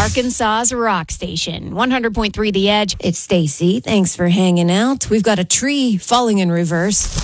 Arkansas's rock station, 100.3 The Edge. It's Stacy. Thanks for hanging out. We've got a tree falling in reverse.